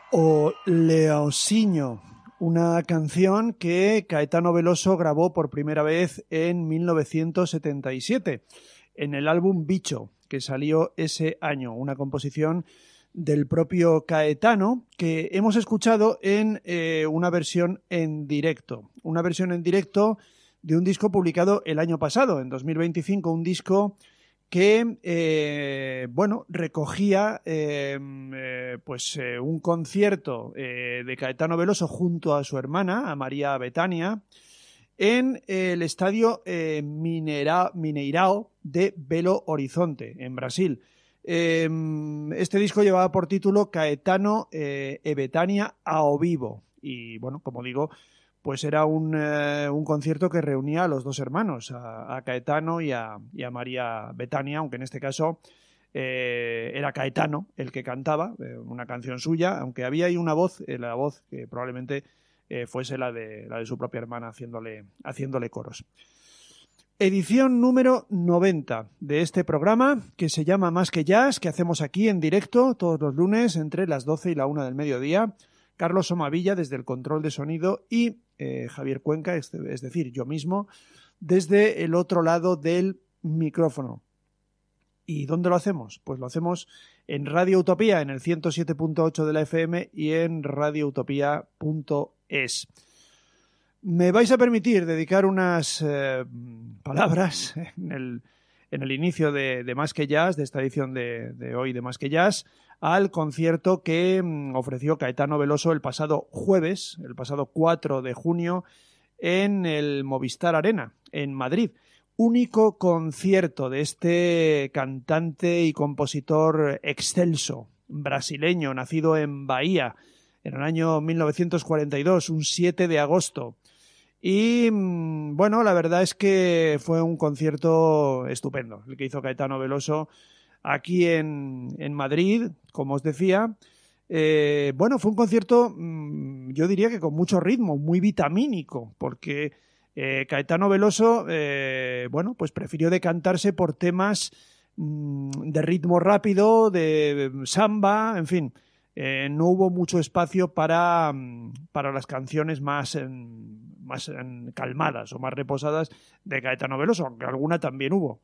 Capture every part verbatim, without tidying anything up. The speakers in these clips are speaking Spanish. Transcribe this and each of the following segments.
o Leosinho, una canción que Caetano Veloso grabó por primera vez en mil novecientos setenta y siete, en el álbum Bicho, que salió ese año, una composición del propio Caetano que hemos escuchado en eh, una versión en directo, una versión en directo de un disco publicado el año pasado, en dos mil veinticinco, un disco que eh, bueno, recogía eh, eh, pues eh, un concierto eh, de Caetano Veloso junto a su hermana, a María Bethânia, en el estadio eh, Minera, Mineirao de Belo Horizonte, en Brasil. Eh, este disco llevaba por título Caetano eh, e Bethânia ao vivo. Y bueno, como digo, pues era un, eh, un concierto que reunía a los dos hermanos, a, a Caetano y a, y a María Bethânia, aunque en este caso eh, era Caetano el que cantaba, eh, una canción suya, aunque había ahí una voz, eh, la voz que probablemente eh, fuese la de, la de su propia hermana haciéndole, haciéndole coros. Edición número noventa de este programa, que se llama Más que Jazz, que hacemos aquí en directo todos los lunes entre las doce y la una del mediodía. Carlos Somavilla desde el control de sonido y eh, Javier Cuenca, es, es decir, yo mismo, desde el otro lado del micrófono. ¿Y dónde lo hacemos? Pues lo hacemos en Radio Utopía, en el ciento siete punto ocho de la F M y en radio utopía punto es. Me vais a permitir dedicar unas eh, palabras en el, en el inicio de, de Más que Jazz, de esta edición de, de hoy de Más que Jazz, al concierto que mm, ofreció Caetano Veloso el pasado jueves, el pasado cuatro de junio, en el Movistar Arena, en Madrid. Único concierto de este cantante y compositor excelso, brasileño, nacido en Bahía, en el año mil novecientos cuarenta y dos, un siete de agosto. Y bueno, la verdad es que fue un concierto estupendo, el que hizo Caetano Veloso aquí en, en Madrid, como os decía. Eh, bueno, fue un concierto, yo diría que con mucho ritmo, muy vitamínico, porque eh, Caetano Veloso, eh, bueno, pues prefirió decantarse por temas mmm, de ritmo rápido, de samba, en fin. Eh, no hubo mucho espacio para, para las canciones más, en, más en calmadas o más reposadas de Caetano Veloso, aunque alguna también hubo.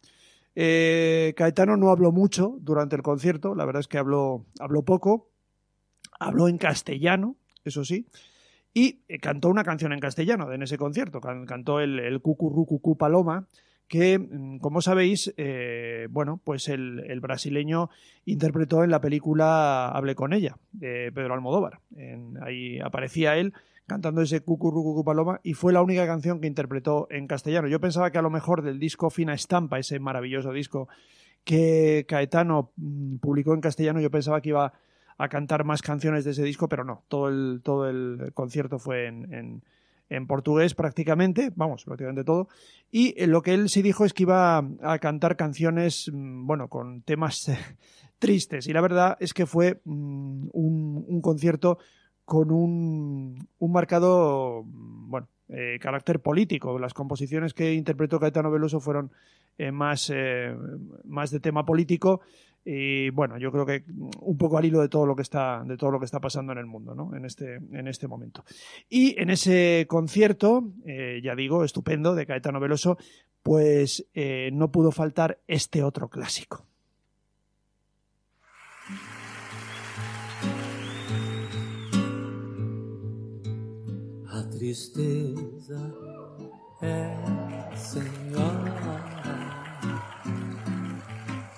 Eh, Caetano no habló mucho durante el concierto, la verdad es que habló, habló poco, habló en castellano, eso sí, y eh, cantó una canción en castellano en ese concierto, can, cantó el, el Cucurú Cucú Paloma, que, como sabéis, eh, bueno, pues el, el brasileño interpretó en la película Hablé con ella, de Pedro Almodóvar. En, ahí aparecía él cantando ese Cucurú Cucú Paloma y fue la única canción que interpretó en castellano. Yo pensaba que a lo mejor del disco Fina Estampa, ese maravilloso disco que Caetano mmm, publicó en castellano, yo pensaba que iba a cantar más canciones de ese disco, pero no, todo el, todo el concierto fue en... en en portugués prácticamente, vamos, prácticamente todo, y lo que él sí dijo es que iba a cantar canciones, bueno, con temas tristes, y la verdad es que fue un, un concierto con un, un marcado, bueno, eh, carácter político. Las composiciones que interpretó Caetano Veloso fueron eh, más, eh, más de tema político, y bueno, yo creo que un poco al hilo de todo lo que está, de todo lo que está pasando en el mundo, ¿no? En este, en este momento. Y en ese concierto, eh, ya digo, estupendo, de Caetano Veloso, pues eh, no pudo faltar este otro clásico. A tristeza é, Senhor,